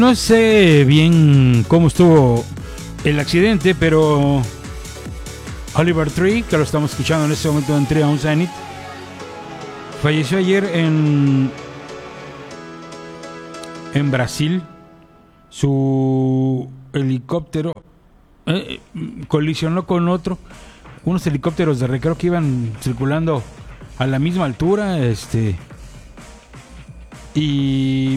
No sé bien cómo estuvo el accidente, pero Oliver Tree, que lo estamos escuchando en este momento en Triumph Zenith, falleció ayer en Brasil. Su helicóptero colisionó con unos helicópteros de recreo que iban circulando a la misma altura, y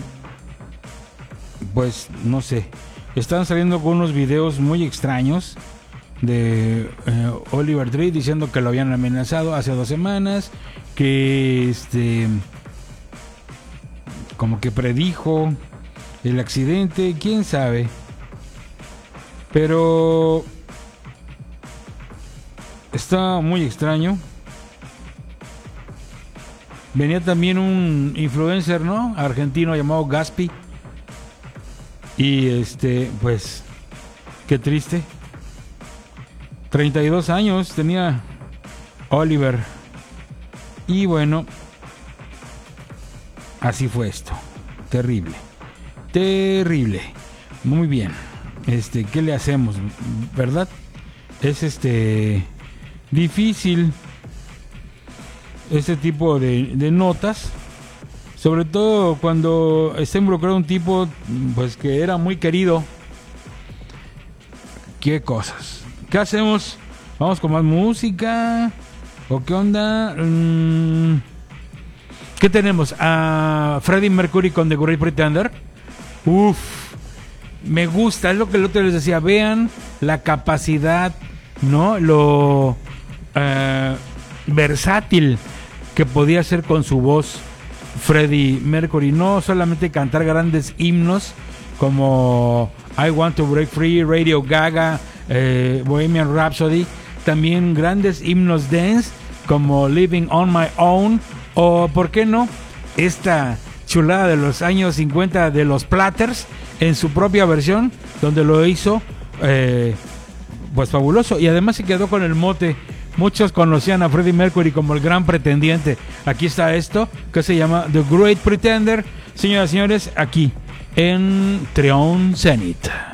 pues no sé, están saliendo con unos videos muy extraños de Oliver Tree diciendo que lo habían amenazado hace 2 semanas, que como que predijo el accidente, quién sabe, pero está muy extraño. Venía también un influencer, ¿no?, argentino llamado Gaspi, y pues qué triste. 32 años tenía Oliver, y bueno, así fue esto. Terrible. Muy bien. ¿Qué le hacemos, verdad? Es difícil este tipo de notas, sobre todo cuando está involucrado un tipo pues que era muy querido. ¿Qué cosas? ¿Qué hacemos? ¿Vamos con más música? ¿O qué onda? ¿Qué tenemos? ¿A Freddie Mercury con The Great Pretender? Uf, me gusta, es lo que el otro les decía. Vean la capacidad, ¿no?, lo versátil que podía hacer con su voz Freddie Mercury. No solamente cantar grandes himnos como I Want to Break Free, Radio Gaga, Bohemian Rhapsody, también grandes himnos dance como Living on My Own, o por qué no, esta chulada de los años 50 de los Platters en su propia versión, donde lo hizo pues fabuloso, y además se quedó con el mote. Muchos conocían a Freddie Mercury como el gran pretendiente. Aquí está esto que se llama The Great Pretender, señoras y señores, aquí en Triumph Zenith.